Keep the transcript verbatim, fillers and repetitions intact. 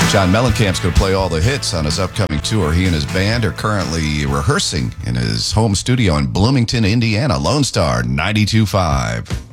John Mellencamp's going to play all the hits on his upcoming tour. He and his band are currently rehearsing in his home studio in Bloomington, Indiana. Lone Star ninety-two point five.